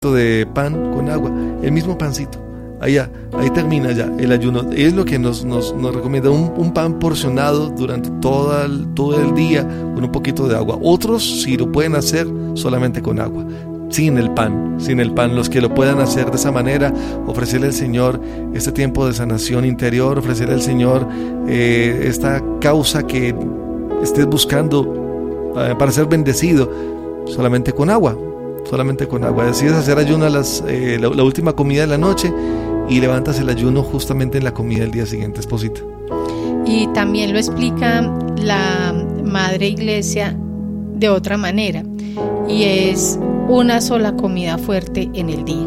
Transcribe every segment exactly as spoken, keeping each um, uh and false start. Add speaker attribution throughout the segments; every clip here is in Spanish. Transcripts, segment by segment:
Speaker 1: de pan con agua, el mismo pancito. Allá, ahí termina ya el ayuno. Es lo que nos, nos, nos recomienda, un, un pan porcionado durante todo el, todo el día con un poquito de agua. Otros sí lo pueden hacer solamente con agua, sin el pan, sin el pan. Los que lo puedan hacer de esa manera, ofrecerle al Señor este tiempo de sanación interior, ofrecerle al Señor eh, esta causa que estés buscando eh, para ser bendecido, solamente con agua. Solamente con agua. Decides hacer ayuno a las, eh, la, la última comida de la noche y levantas el ayuno justamente en la comida del día siguiente, esposita.
Speaker 2: Y también lo explica la Madre Iglesia de otra manera, y es una sola comida fuerte en el día.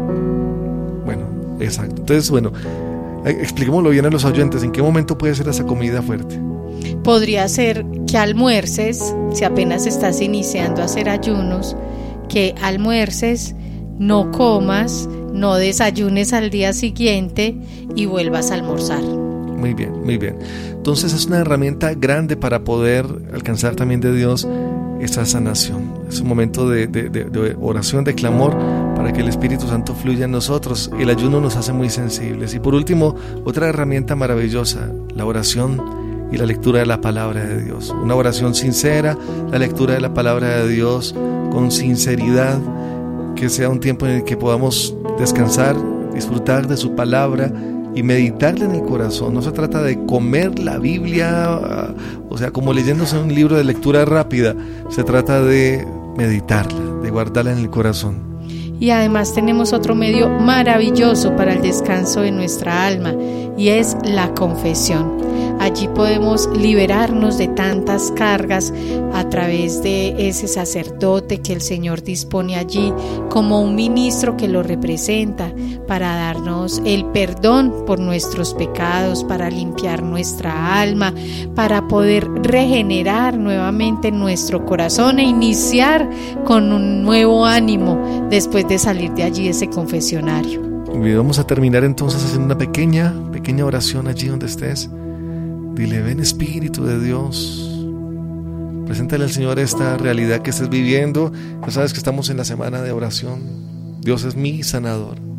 Speaker 1: Bueno, exacto. Entonces, bueno, expliquémoslo bien a los oyentes. ¿En qué momento puede ser esa comida fuerte?
Speaker 2: Podría ser que almuerces, si apenas estás iniciando a hacer ayunos, que almuerces, no comas, no desayunes al día siguiente y vuelvas a almorzar.
Speaker 1: Muy bien, muy bien. Entonces es una herramienta grande para poder alcanzar también de Dios esa sanación. Es un momento de, de, de, de oración, de clamor, para que el Espíritu Santo fluya en nosotros. El ayuno nos hace muy sensibles. Y por último, otra herramienta maravillosa, la oración y la lectura de la palabra de Dios. Una oración sincera, la lectura de la palabra de Dios con sinceridad, que sea un tiempo en el que podamos descansar, disfrutar de su palabra y meditarla en el corazón. No se trata de comer la Biblia, o sea, como leyéndose un libro de lectura rápida. Se trata de meditarla, de guardarla en el corazón.
Speaker 2: Y además tenemos otro medio maravilloso para el descanso de nuestra alma, y es la confesión. Allí podemos liberarnos de tantas cargas a través de ese sacerdote que el Señor dispone allí como un ministro que lo representa, para darnos el perdón por nuestros pecados, para limpiar nuestra alma, para poder regenerar nuevamente nuestro corazón e iniciar con un nuevo ánimo después de salir de allí, ese confesionario.
Speaker 1: Y vamos a terminar entonces haciendo una pequeña, pequeña oración allí donde estés. Dile: ven Espíritu de Dios, preséntale al Señor esta realidad que estés viviendo. Ya sabes que estamos en la semana de oración. Dios es mi sanador.